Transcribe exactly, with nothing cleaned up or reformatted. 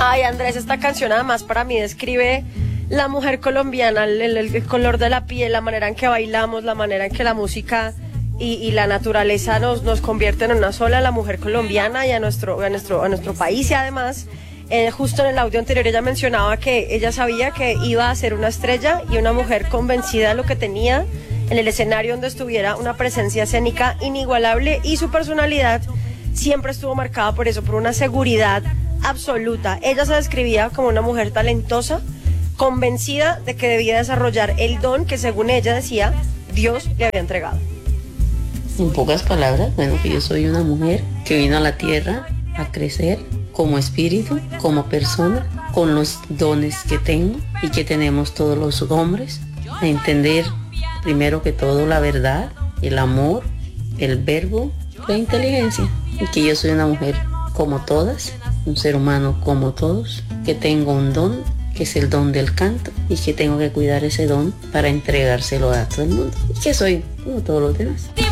Ay, Andrés, esta canción además para mí describe la mujer colombiana, el, el, el color de la piel, la manera en que bailamos, la manera en que la música y, y la naturaleza nos, nos convierten en una sola, la mujer colombiana y a nuestro, a nuestro, a nuestro país. Y además, eh, justo en el audio anterior ella mencionaba que ella sabía que iba a ser una estrella y una mujer convencida de lo que tenía en el escenario donde estuviera, una presencia escénica inigualable, y su personalidad siempre estuvo marcada por eso, por una seguridad absoluta. Ella se describía como una mujer talentosa, convencida de que debía desarrollar el don que, según ella decía, Dios le había entregado. En pocas palabras, bueno, que yo soy una mujer que vino a la tierra a crecer como espíritu, como persona, con los dones que tengo y que tenemos todos los hombres, a entender primero que todo la verdad, el amor, el verbo, la inteligencia, y que yo soy una mujer como todas, un ser humano como todos, que tengo un don, que es el don del canto, y que tengo que cuidar ese don para entregárselo a todo el mundo, y que soy como todos los demás.